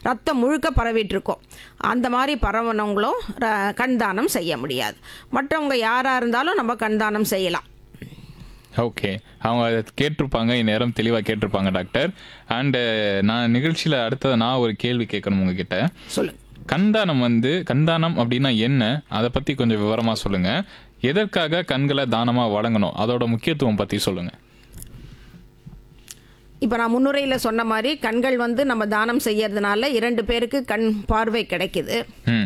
ரத்தம் முழுக்க பரவிட்டு இருக்கும். அந்த மாதிரி பரவனவங்களும் கண் தானம் செய்ய முடியாது. மற்றவங்க யாராக இருந்தாலும் நம்ம கண் தானம் செய்யலாம். ஓகே, அவங்க அதை கேட்டிருப்பாங்க, இந்நேரம் தெளிவாக கேட்டிருப்பாங்க டாக்டர். அண்டு நான் நிகழ்ச்சியில் அடுத்தது நான் ஒரு கேள்வி கேட்கணும் உங்ககிட்ட. சொல்லுங்கள். கண்தானம் அப்படின்னா என்ன, அதை பற்றி கொஞ்சம் விவரமாக சொல்லுங்கள். எதற்காக கண்களை தானமாக வழங்கணும், அதோட முக்கியத்துவம் பற்றி சொல்லுங்கள். இப்போ நான் முன்னுரையில் சொன்ன மாதிரி கண்கள் நம்ம தானம் செய்யறதுனால 2 பேருக்கு கண் பார்வை கிடைக்குது.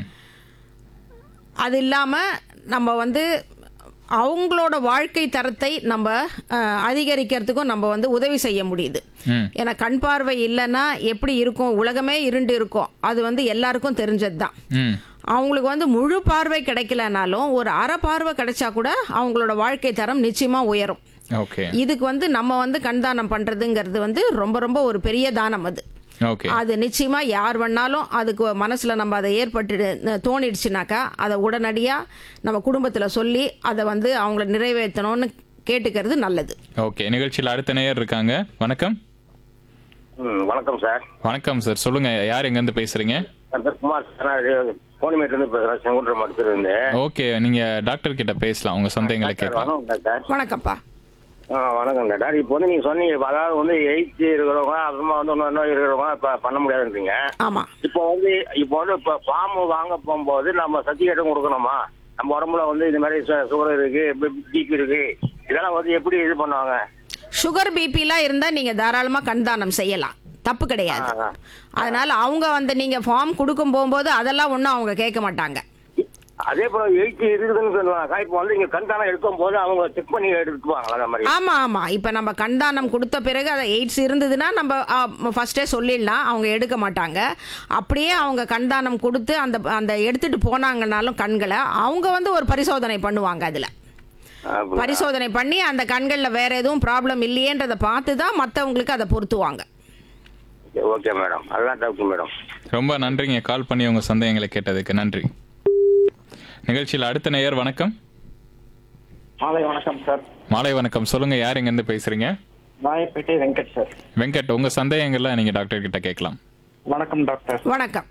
அது இல்லாமல் நம்ம அவங்களோட வாழ்க்கை தரத்தை நம்ம அதிகரிக்கிறதுக்கும் நம்ம உதவி செய்ய முடியுது. ஏன்னா கண் பார்வை இல்லைன்னா எப்படி இருக்கும், உலகமே இருண்டு இருக்கும். அது எல்லாருக்கும் தெரிஞ்சது தான். அவங்களுக்கு முழு பார்வை கிடைக்கலனாலும் ஒரு அரை பார்வை கிடைச்சா கூட அவங்களோட வாழ்க்கை தரம் நிச்சயமாக உயரும். இதுக்கு நம்ம கண்தானம் பண்ணுறதுங்கிறது ரொம்ப ரொம்ப ஒரு பெரிய தானம். அது நிச்சயமா யார் வேணாலும் அதுக்கு மனசுல நம்ம அதை ஏற்பட்டு தோணிடுச்சுனாக்கா அதை உடனடியாக நம்ம குடும்பத்தில் சொல்லி அதை அவங்கள நிறைவேற்றணும்னு கேட்டுக்கிறது நல்லது. ஓகே, நிகழ்ச்சியில் அடுத்த நேயர் இருக்காங்க. வணக்கம். வணக்கம் சார். வணக்கம் சார், சொல்லுங்க, யார் எங்கேருந்து பேசுறீங்க? ஓகே, நீங்க டாக்டர் கிட்ட பேசலாம், உங்க சந்தேகங்களை கேட்கலாம். வணக்கம்ப்பா. வணக்கம் டாக்டர். இப்போ நீங்க சொன்னீங்க, அதாவது எய்ட்ஸ் இருக்கிறவங்க அப்புறமா இன்னொரு இருக்கிறவங்க பண்ண முடியாதுன்றீங்க. ஆமா. இப்போ பாம்பு வாங்க போகும்போது நம்ம சர்டிஃபிகேட்டும் கொடுக்கணுமா? நம்ம உடம்புல இந்த மாதிரி சுகர் இருக்கு, பிபி இருக்கு, இதெல்லாம் எப்படி இது பண்ணுவாங்க? சுகர் பிபிலாம் இருந்தா நீங்க தாராளமா கண்தானம் செய்யலாம், தப்பு கிடையாது. அதனால அவங்க நீங்க ஃபார்ம் கொடுக்கும் போகும்போது அதெல்லாம் ஒன்றும் அவங்க கேட்க மாட்டாங்க. அதே போல எய்ட்ஸ் இருக்குதுன்னு சொல்லுவாங்க. இப்போ இங்க கண்தானம் எடுக்கும் போது அவங்க செக் பண்ணி எடுத்துக்குவாங்க. ஆமா ஆமா. இப்ப நம்ம கண்தானம் கொடுத்த பிறகு அதை எய்ட்ஸ் இருந்ததுன்னா நம்ம ஃபர்ஸ்டே சொல்லிடலாம், அவங்க எடுக்க மாட்டாங்க. அப்படியே அவங்க கண்தானம் கொடுத்து அந்த எடுத்துட்டு போனாங்கன்னாலும் கண்களை அவங்க ஒரு பரிசோதனை பண்ணுவாங்க. அதுல பரிசோதனை பண்ணி அந்த கண்களில் வேற எதுவும் ப்ராப்ளம் இல்லையேன்றதை பார்த்து தான் மற்றவங்களுக்கு அதை பொருத்துவாங்க. ஓகே மேடம், அதுதான் டாக்டர் மேடம். ரொம்ப நன்றிங்க, கால் பண்ணி உங்க சந்தேகங்களை கேட்டதுக்கு நன்றி. நிகழ்ச்சியில் அடுத்த நேயர். வணக்கம். மாலை வணக்கம் சார். மாலை வணக்கம், சொல்லுங்க, யார் எங்கேருந்து பேசுறீங்க? ராயப்பேட்டை வெங்கட் சார். வெங்கட், உங்க சந்தேகங்கள்ல நீங்க டாக்டர் கிட்ட கேட்கலாம். வணக்கம் டாக்டர். வணக்கம்.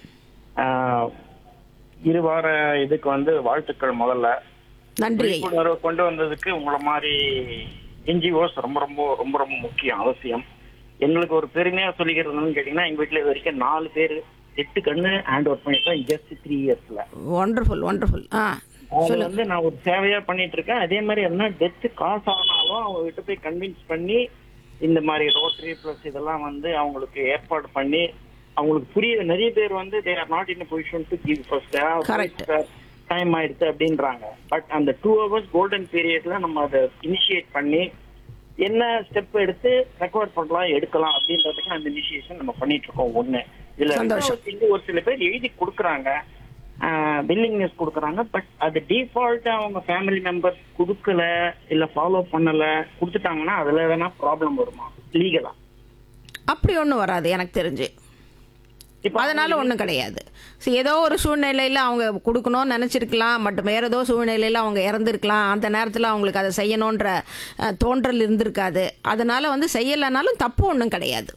இருவார இதுக்கு வாழ்த்துக்கள். முதல்ல நன்றி. விழிப்புணர்வு கொண்டு வந்ததுக்கு உங்களை மாதிரி என்ஜிஓஸ் ரொம்ப ரொம்ப ரொம்ப ரொம்ப முக்கியம், அவசியம். எங்களுக்கு ஒரு பெருமையா சொல்லிக்கிறதுன்னு கேட்டீங்கன்னா, எங்க வீட்டுல இது வரைக்கும் 4 பேர் 8 கண்ணு ஹேண்ட் ஒர்க் பண்ணிட்டோம் ஜஸ்ட் 3 இயர்ஸ்ல. Wonderful wonderful. நான் ஒரு சேவையா பண்ணிட்டு இருக்கேன். அதே மாதிரி என்ன டெத் காசு ஆனாலும் அவங்க கிட்ட போய் கன்வின்ஸ் பண்ணி இந்த மாதிரி ரோட்டரி பிளஸ் இதெல்லாம் அவங்களுக்கு ஏற்பாடு பண்ணி அவங்களுக்கு புரிய. நிறைய பேர் they are not in a position to give first time ஆயிடுச்சு அப்படின்றாங்க. பட் அந்த 2 hours கோல்டன் பீரியட்ல நம்ம அதை இனிஷியேட் பண்ணி என்ன ஸ்டெப் எடுத்து ரெக்கவர் பண்ணலாம் எடுக்கலாம் அப்படின்றதுக்கு அந்த இனிஷியேஷன் நம்ம பண்ணிட்டு இருக்கோம். ஒண்ணு இதுல ஒரு சில பேர் எழுதி கொடுக்குறாங்க, வில்லிங்னஸ் கொடுக்குறாங்க. பட் அது டிஃபால்ட்டா அவங்க ஃபேமிலி மெம்பர்ஸ் கொடுக்கல இல்ல ஃபாலோ பண்ணல கொடுத்துட்டாங்கன்னா அதுல வேணா ப்ராப்ளம் வருமா லீகலா? அப்படி ஒன்றும் வராது எனக்கு தெரிஞ்சு. அதனால ஒன்றும் கிடையாது. ஏதோ ஒரு சூழ்நிலையில் அவங்க கொடுக்கணும்னு நினச்சிருக்கலாம், பட் வேறு ஏதோ சூழ்நிலையில் அவங்க இறந்துருக்கலாம். அந்த நேரத்தில் அவங்களுக்கு அதை செய்யணுன்ற தோன்றல் இருந்திருக்காது. அதனால செய்யலைனாலும் தப்பு ஒன்றும் கிடையாது.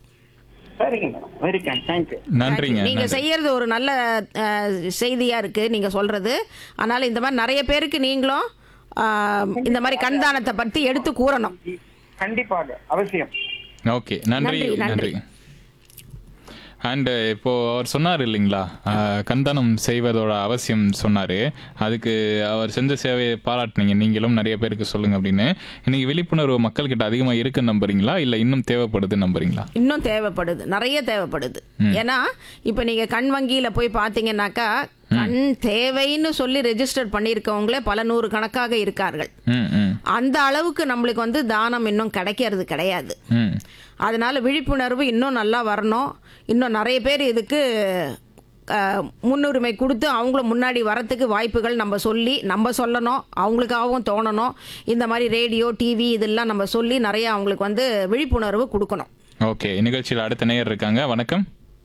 நீங்க செய்யறது ஒரு நல்ல செய்தியா இருக்கு நீங்க சொல்றது. அதனால இந்த மாதிரி நிறைய பேருக்கு நீங்களும் இந்த மாதிரி கண்தானத்தை பத்தி எடுத்து கூறணும். கண்டிப்பாக அவசியம். ஓகே, நன்றி நன்றி. அண்ட் இப்போ அவர் சொன்னார் இல்லைங்களா, கண்தானம் செய்வதோட அவசியம் சொன்னார். அதுக்கு அவர் செஞ்ச சேவையை பாராட்டினீங்க, நீங்களும் நிறைய பேருக்கு சொல்லுங்க அப்படின்னு. இன்னைக்கு விழிப்புணர்வு மக்கள்கிட்ட அதிகமாக இருக்குன்னு நம்புறீங்களா, இல்லை இன்னும் தேவைப்படுதுன்னு நம்புறீங்களா? இன்னும் தேவைப்படுது, நிறைய தேவைப்படுது. ஏன்னா இப்போ நீங்கள் கண் வங்கியில் போய் பார்த்தீங்கன்னாக்கா கண் தேவைன்னு சொல்லி ரெஜிஸ்டர் பண்ணியிருக்கவங்களே பல 100 கணக்காக இருக்கார்கள். அந்த அளவுக்கு நம்மளுக்கு தானம் இன்னும் கிடைக்கிறது கிடையாது. அதனால விழிப்புணர்வு இன்னும் நல்லா வரணும். இன்னும் நிறைய பேர் இதுக்கு முன்னுரிமை கொடுத்து அவங்கள முன்னாடி வரத்துக்கு வாய்ப்புகள் நம்ம சொல்லி நம்ம சொல்லணும், அவங்களுக்காகவும் தோணணும். இந்த மாதிரி ரேடியோ டிவி இதெல்லாம் நம்ம சொல்லி நிறைய அவங்களுக்கு விழிப்புணர்வு கொடுக்கணும். ஓகே, நிகழ்ச்சியில் அடுத்த நேயர் இருக்காங்க. வணக்கம்.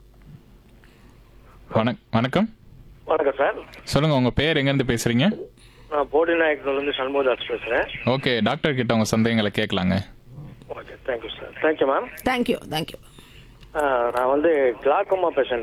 வணக்கம். வணக்கம் சார். சொல்லுங்க, உங்க பேர் எங்கேருந்து பேசுறீங்க? நான் போடிநாயக்கன்லேருந்து சண்முகதாஸ் பேசுறேன். ஓகே, டாக்டர் கிட்ட உங்க சந்தேகங்களை கேட்கலாங்க. Okay, thank you sir. Thank you ma'am. Thank you. நான் கிளாக்கோமா பேஷண்ட்.